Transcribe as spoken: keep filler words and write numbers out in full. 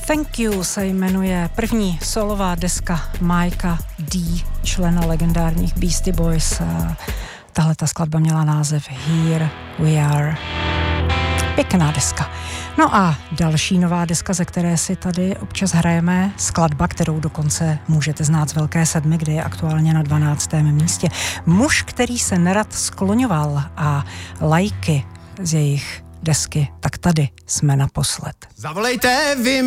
Thank You se jmenuje první solová deska Mikea D, člena legendárních Beastie Boys. Tahle ta skladba měla název Here We Are. Pěkná deska. No a další nová deska, ze které si tady občas hrajeme, skladba, kterou dokonce můžete znát z Velké sedmi, kde je aktuálně na dvanáctém místě. Muž, který se nerad skloňoval, a lajky z jejich desky, tak tady jsme naposled. Zavolejte vy